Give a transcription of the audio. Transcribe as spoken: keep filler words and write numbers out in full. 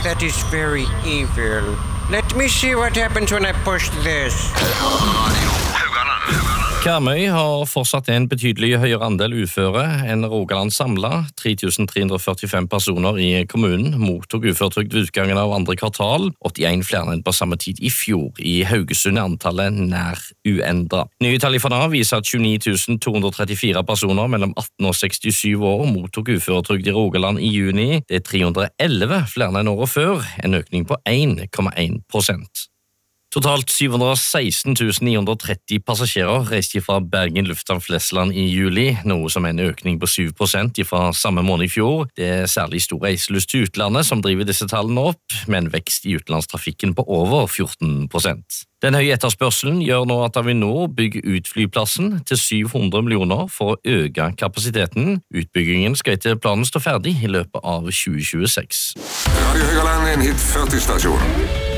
that is very evil. Let me see what happens when I push this. Karmøy har fortsatt en betydelig høyere andel uføre enn Rogaland samlet. tre tusen tre hundre førtifem personer i kommunen mottok uføretrygd ved utgangen av andre kvartal, åttien flere enn på samme tid i fjor. I Haugesund er antallet nær uendret. Nye tall fra Nav viser at tjueni tusen to hundre trettifire personer mellom atten og sekstisju år mottok uføretrygd i Rogaland i juni. Det er tre hundre og elleve flere enn året før, en økning på en komma en prosent. Totalt syv hundre og seksten tusen ni hundre og tretti passasjerer reiste fra Bergen lufthavn Flesland i juli, noe som er en økning på syv prosent fra samme måned i fjor. Det er særlig stor reiselyst til utlandet som driver disse tallene opp, med en vekst i utenlandstrafikken på over fjorten prosent. Den høye etterspørselen gjør nå at Avinor bygger ut flyplassen til syv hundre millioner for å øke kapasiteten. Utbyggingen skal etter planen stå ferdig i løpet av tjue tjueseks. Radio Høgaland, en hit førti stasjon.